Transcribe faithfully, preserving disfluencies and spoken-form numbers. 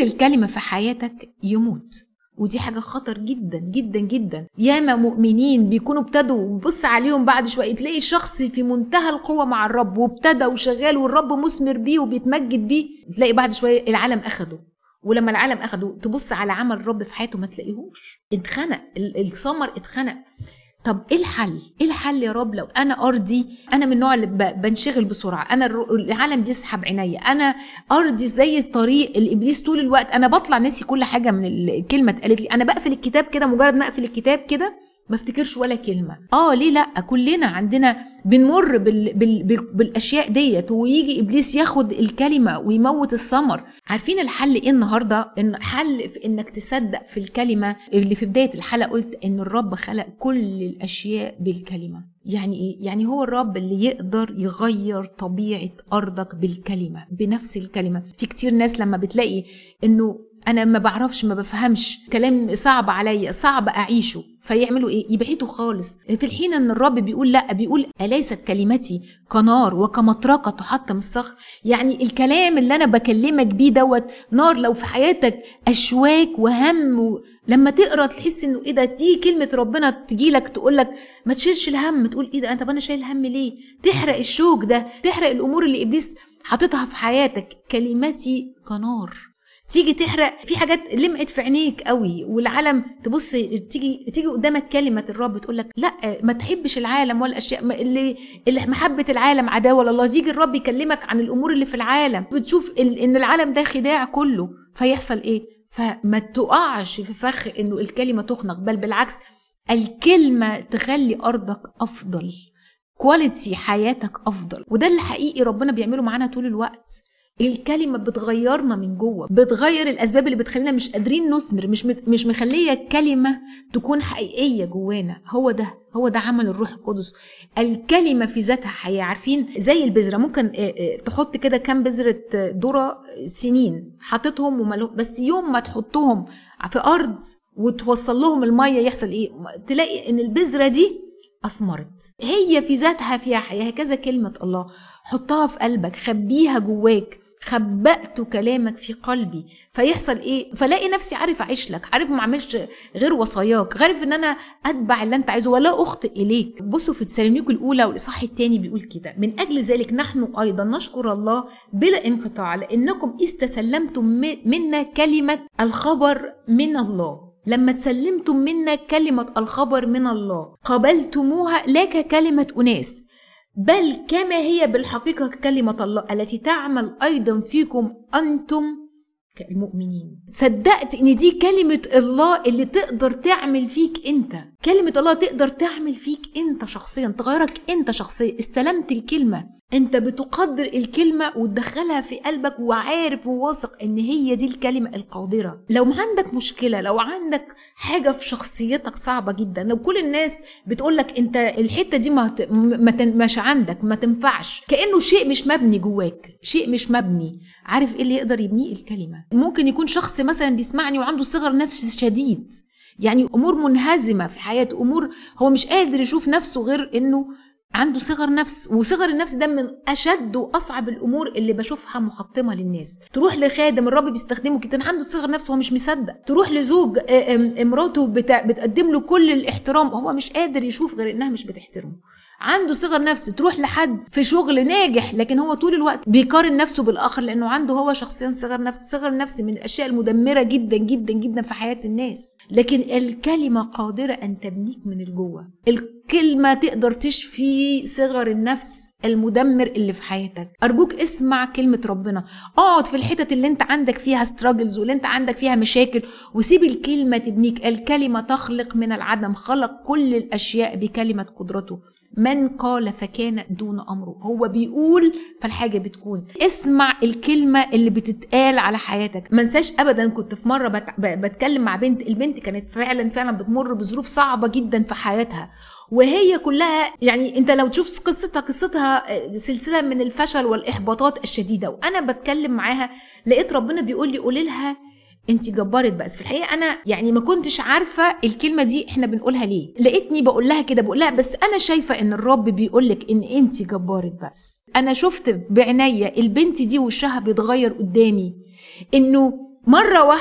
تأثير الكلمة في حياتك يموت، ودي حاجة خطر جدا جدا جدا. ياما مؤمنين بيكونوا ابتدوا بص عليهم بعد شوية تلاقي شخص في منتهى القوة مع الرب وابتدى وشغال والرب مثمر بيه وبيتمجد بيه، تلاقي بعد شوية العالم أخده. ولما العالم أخده تبص على عمل الرب في حياته ما تلاقيهوش، اتخنق الثمر، اتخنق. طب ايه الحل؟ ايه الحل يا رب؟ لو انا ارضي، انا من النوع اللي بنشغل بسرعه، انا العالم بيسحب عينيا، انا ارضي زي الطريق الابليس طول الوقت، انا بطلع ناسي كل حاجه من الكلمه اتقالت لي، انا بقفل الكتاب كده، مجرد ما اقفل الكتاب كده ما افتكرش ولا كلمه. اه ليه لا؟ كلنا عندنا بنمر بال... بال... بال... بالاشياء ديت، ويجي ابليس ياخد الكلمه ويموت الثمر. عارفين الحل ايه النهارده؟ ان الحل في انك تصدق في الكلمه اللي في بدايه الحلقه قلت ان الرب خلق كل الاشياء بالكلمه. يعني ايه؟ يعني هو الرب اللي يقدر يغير طبيعه ارضك بالكلمه، بنفس الكلمه. في كتير ناس لما بتلاقي انه انا ما بعرفش، ما بفهمش، كلام صعب عليا، صعب اعيشه، فيعملوا ايه؟ يبعدوا خالص، في الحين ان الرب بيقول لا، بيقول أليست كلمتي كنار وكمطرقه تحطم الصخر. يعني الكلام اللي انا بكلمك بيه دوت نار. لو في حياتك اشواك وهم و... لما تقرا تحس انه ايه ده، دي كلمه ربنا تجيلك تقولك ما تشيلش الهم، تقول ايه ده، انت انا شايل هم ليه؟ تحرق الشوك ده، تحرق الامور اللي ابليس حاططها في حياتك. كلمتي كنار، تيجي تحرق في حاجات لمعت في عينيك قوي، والعالم تبص تيجي تيجي قدامك كلمه الرب تقول لك لا ما تحبش العالم ولا الاشياء اللي اللي محبه العالم عداوه لله. يجي الرب يكلمك عن الامور اللي في العالم، بتشوف ان العالم ده خداع كله، فيحصل ايه؟ فما تقعش في فخ انه الكلمه تخنق، بل بالعكس الكلمه تخلي ارضك افضل، كواليتي حياتك افضل. وده اللي حقيقي ربنا بيعمله معانا طول الوقت. الكلمة بتغيرنا من جوه، بتغير الأسباب اللي بتخلينا مش قادرين نثمر، مش مش مخلية الكلمة تكون حقيقية جوانا. هو ده هو ده عمل الروح القدس. الكلمة في ذاتها حياة. عارفين زي البذرة، ممكن تحط كده كام بذرة ذرة سنين حطتهم ومالهم، بس يوم ما تحطهم في أرض وتوصل لهم المية يحصل إيه؟ تلاقي إن البذرة دي أثمرت. هي في ذاتها فيها حياة. هكذا كلمة الله، حطها في قلبك، خبيها جواك. خبأت كلامك في قلبي، فيحصل ايه؟ فلاقي نفسي عارف اعيش لك، عارف ما اعملش غير وصاياك، عارف ان انا اتبع اللي انت عايزه ولا اخطئ اليك. بصوا في تسالونيكي الاولى والاصحاح الثاني بيقول كده: من اجل ذلك نحن ايضا نشكر الله بلا انقطاع، لانكم استسلمتم منا كلمه الخبر من الله. لما تسلمتم منا كلمه الخبر من الله قبلتموها لا ككلمه اناس، بل كما هي بالحقيقة كلمة الله التي تعمل أيضا فيكم أنتم كالمؤمنين. صدقت إن دي كلمة الله اللي تقدر تعمل فيك أنت. كلمة الله تقدر تعمل فيك أنت شخصيا، تغيرك أنت شخصيا. استلمت الكلمة، أنت بتقدر الكلمة وتدخلها في قلبك وعارف وواثق إن هي دي الكلمة القادرة. لو عندك مشكلة، لو عندك حاجة في شخصيتك صعبة جدا، لو كل الناس بتقولك أنت الحتة دي ما مش عندك، ما تنفعش، كأنه شيء مش مبني جواك، شيء مش مبني. عارف إيه اللي يقدر يبنيه؟ الكلمة. ممكن يكون شخص مثلا بيسمعني وعنده صغر نفس شديد، يعني أمور منهزمة في حياته، أمور هو مش قادر يشوف نفسه غير إنه عنده صغر نفس. وصغر النفس ده من أشد وأصعب الأمور اللي بشوفها محطمة للناس. تروح لخادم الرب بيستخدمه كده عنده صغر نفس وهو مش مصدق، تروح لزوج امراته بتقدم له كل الاحترام هو مش قادر يشوف غير إنها مش بتحترمه، عنده صغر نفس. تروح لحد في شغل ناجح لكن هو طول الوقت بيقارن نفسه بالآخر لأنه عنده هو شخصيا صغر نفس. صغر نفس من الأشياء المدمرة جدا جدا جدا في حياة الناس. لكن الكلمة قادرة أن تبنيك من الجوه. الكلمة تقدر تشفي صغر النفس المدمر اللي في حياتك. أرجوك اسمع كلمة ربنا، اقعد في الحتت اللي انت عندك فيها ستراجلز واللي انت عندك فيها مشاكل وسيب الكلمة تبنيك. الكلمة تخلق من العدم، خلق كل الأشياء بكلمة قدرته. من قال فكان دون أمره، هو بيقول فالحاجة بتكون. اسمع الكلمة اللي بتتقال على حياتك. ما انساش أبدا كنت في مرة بت... بتكلم مع بنت، البنت كانت فعلا فعلا بتمر بظروف صعبة جدا في حياتها، وهي كلها يعني انت لو تشوف قصتها قصتها سلسلة من الفشل والإحباطات الشديدة. وأنا بتكلم معاها لقيت ربنا بيقول لي قولي لها انت جبارت بس. في الحقيقه انا يعني ما كنتش عارفه الكلمه دي احنا بنقولها ليه، لقيتني بقول لها كده، بقول لها بس انا شايفه ان الرب بيقول لك ان انت جبارت بس. انا شفت بعناية البنت دي وشها بيتغير قدامي، انه مرة واحدة